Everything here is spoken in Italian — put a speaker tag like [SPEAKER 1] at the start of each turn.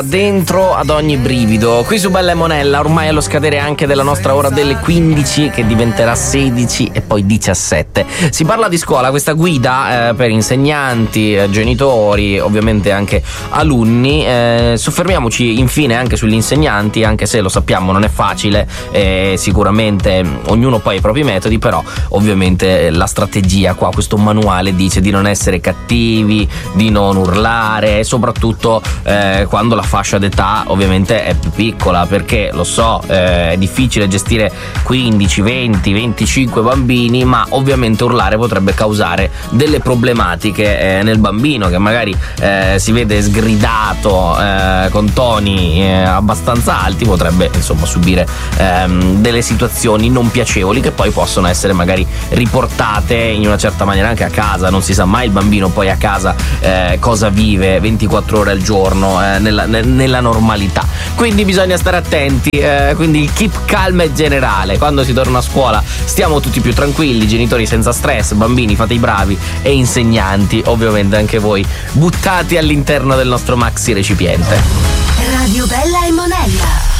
[SPEAKER 1] Dentro ad ogni brivido, qui su Bella e Monella, ormai allo scadere anche della nostra ora delle 15 che diventerà 16 e poi 17. Si parla di scuola, questa guida per insegnanti, genitori, ovviamente anche alunni. Soffermiamoci infine anche sugli insegnanti, anche se lo sappiamo non è facile, sicuramente ognuno poi ha i propri metodi, però ovviamente la strategia qua, questo manuale dice di non essere cattivi, di non urlare e soprattutto quando la fascia d'età ovviamente è più piccola, perché lo so, è difficile gestire 15, 20, 25 bambini, ma ovviamente urlare potrebbe causare delle problematiche nel bambino che magari si vede sgridato con toni abbastanza alti, potrebbe insomma subire delle situazioni non piacevoli che poi possono essere magari riportate in una certa maniera anche a casa. Non si sa mai il bambino poi a casa cosa vive 24 ore al giorno nella normalità, quindi bisogna stare attenti, quindi il keep calm è generale. Quando si torna a scuola stiamo tutti più tranquilli, genitori senza stress, bambini fate i bravi e insegnanti ovviamente anche voi buttati all'interno del nostro maxi recipiente.
[SPEAKER 2] Radio Bella e Monella.